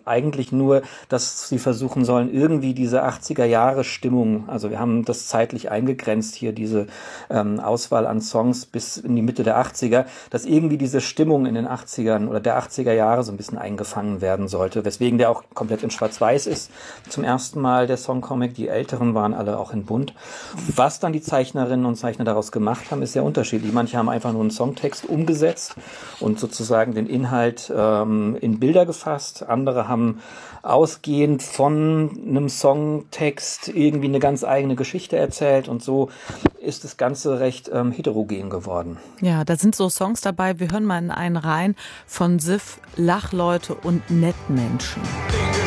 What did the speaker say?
eigentlich nur, dass sie versuchen sollen, irgendwie diese 80er-Jahre-Stimmung, also wir haben das zeitlich eingegrenzt hier, diese Auswahl an Songs bis in die Mitte der 80er, dass irgendwie diese Stimmung in den 80ern oder der 80er Jahre so ein bisschen eingefangen werden sollte, weswegen der auch komplett in Schwarz-Weiß ist. Zum ersten Mal der Songcomic, die älteren waren alle auch in bunt. Was dann die Zeichnerinnen und Zeichner daraus gemacht haben, ist sehr unterschiedlich. Manche haben einfach nur einen Songtext umgesetzt und sozusagen den Inhalt in Bilder gefasst. Andere haben ausgehend von einem Songtext irgendwie eine ganz eigene Geschichte erzählt und so ist das Ganze recht heterogen geworden. Ja, da sind so Songs dabei, wir hören mal in einen rein von Sif, Lachleute und Nettmenschen.